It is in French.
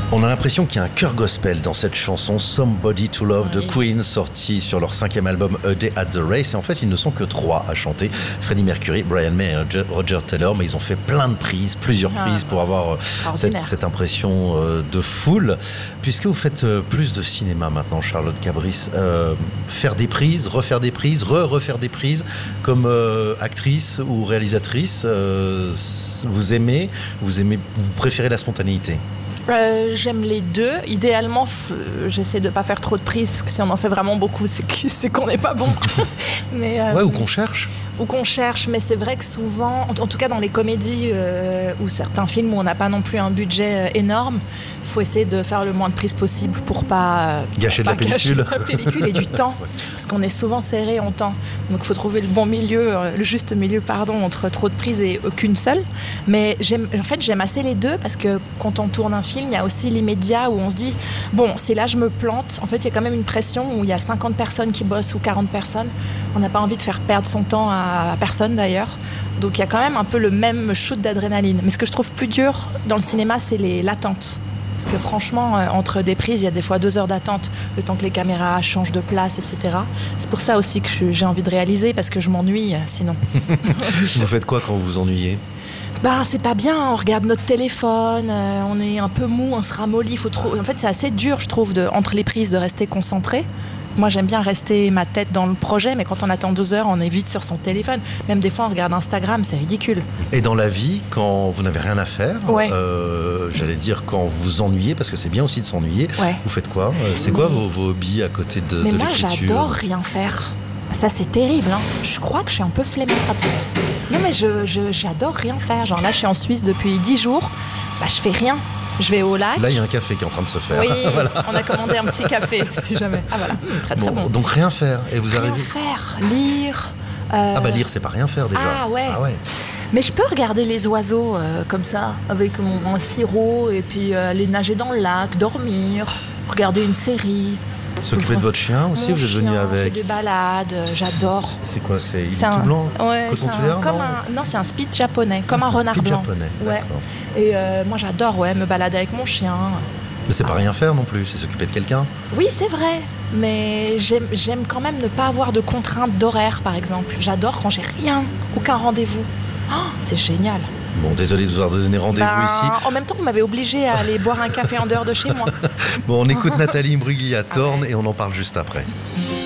On a l'impression qu'il y a un cœur gospel dans cette chanson Somebody to Love de Oui. Queen, sortie sur leur 5e album A Day at the Race. Et en fait, ils ne sont que 3 à chanter. Freddie Mercury, Brian May et Roger Taylor. Mais ils ont fait plein de prises, plusieurs prises pour avoir cette impression de foule. Puisque vous faites plus de cinéma maintenant, Charlotte Cabris, faire des prises, refaire des prises, refaire des prises comme actrice ou réalisatrice, vous préférez la spontanéité? J'aime les deux. Idéalement, j'essaie de ne pas faire trop de prises parce que si on en fait vraiment beaucoup, c'est qu'on n'est pas bon. Mais, ou qu'on cherche. Ou qu'on cherche, mais c'est vrai que souvent, en tout cas dans les comédies ou certains films où on n'a pas non plus un budget énorme, il faut essayer de faire le moins de prises possible pour pas gâcher de la pellicule et du temps, parce qu'on est souvent serré en temps. Donc il faut trouver le bon milieu, le juste milieu, entre trop de prises et aucune seule. Mais j'aime assez les deux parce que quand on tourne un film, il y a aussi l'immédiat où on se dit bon, si là je me plante, en fait il y a quand même une pression où il y a 50 personnes qui bossent ou 40 personnes. On n'a pas envie de faire perdre son temps à personne d'ailleurs. Donc il y a quand même un peu le même shoot d'adrénaline. Mais ce que je trouve plus dur dans le cinéma, c'est l'attente. Parce que franchement, entre des prises, il y a des fois 2 heures d'attente, le temps que les caméras changent de place, etc. C'est pour ça aussi que j'ai envie de réaliser, parce que je m'ennuie sinon. Vous faites quoi quand vous vous ennuyez ? C'est pas bien, on regarde notre téléphone, on est un peu mou, on se ramollit. En fait, c'est assez dur, je trouve, entre les prises, de rester concentré. Moi, j'aime bien rester ma tête dans le projet, mais quand on attend 2 heures, on est vite sur son téléphone. Même des fois, on regarde Instagram, c'est ridicule. Et dans la vie, quand vous n'avez rien à faire, j'allais dire quand vous vous ennuyez, parce que c'est bien aussi de s'ennuyer, vous faites quoi ? C'est quoi vos hobbies à côté de l'écriture ? Mais moi, j'adore rien faire. Ça, c'est terrible, hein. Je crois que je suis un peu flemmarde. Non, mais j'adore rien faire. Genre là, je suis en Suisse depuis 10 jours. Je fais rien. Je vais au lac. Là, il y a un café qui est en train de se faire. Oui, voilà. On a commandé un petit café, si jamais. Ah voilà, très bon. Donc rien faire. Et vous arrivez. Rien faire, lire. Lire, c'est pas rien faire déjà. Ah ouais. Mais je peux regarder les oiseaux comme ça, avec mon sirop, et puis aller nager dans le lac, dormir, regarder une série. S'occuper de votre chien aussi, vous êtes venu avec. J'ai des balades, j'adore. C'est quoi, il est tout blanc, coton tulaire, non, c'est un spitz japonais, comme un renard blanc. Japonais, d'accord. Et moi j'adore me balader avec mon chien. Mais c'est pas rien faire non plus, c'est s'occuper de quelqu'un. Oui, c'est vrai, mais j'aime quand même ne pas avoir de contraintes d'horaire, par exemple. J'adore quand j'ai rien, aucun rendez-vous. C'est génial. Bon, désolé de vous avoir donné rendez-vous ici. En même temps, vous m'avez obligé à aller boire un café en dehors de chez moi. Bon, on écoute Nathalie Imbruglia, Thorn, et on en parle juste après.